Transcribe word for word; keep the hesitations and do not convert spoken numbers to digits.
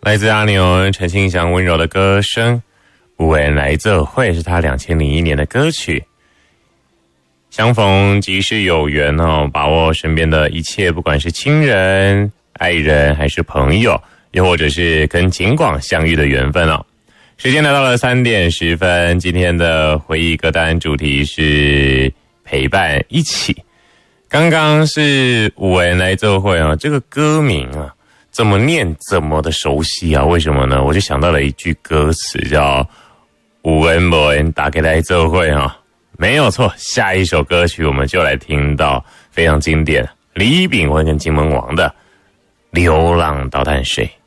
来自阿牛陈庆祥温柔的歌声，有缘来做伙是他两千零一年的歌曲。相逢即是有缘哦，把握身边的一切，不管是亲人、爱人还是朋友，又或者是跟景广相遇的缘分哦。时间来到了三点十分，今天的回忆歌单主题是陪伴一起。刚刚是有缘来做伙啊，这个歌名啊，怎么念怎么的熟悉啊？为什么呢？我就想到了一句歌词叫有缘无缘大家来做伙啊。没有错，下一首歌曲我们就来听到非常经典李炳辉跟金门王的《流浪到淡水》。